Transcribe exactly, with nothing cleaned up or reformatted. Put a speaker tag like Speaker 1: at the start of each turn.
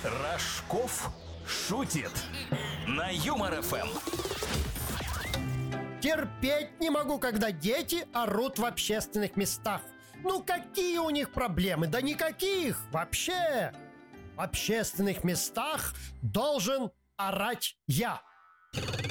Speaker 1: Рожков шутит на Юмор эф эм.
Speaker 2: Терпеть не могу, когда дети орут в общественных местах. Ну какие у них проблемы? Да никаких вообще. В общественных местах должен орать я.